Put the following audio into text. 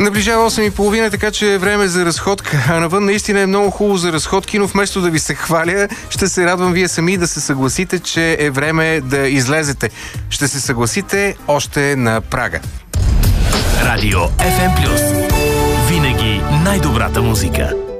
Наближава 8:30, така че е време за разходка. А навън наистина е много хубаво за разходки, но вместо да ви се хваля, ще се радвам вие сами да се съгласите, че е време да излезете. Ще се съгласите още на прага. Радио FM+. Винаги най-добрата музика.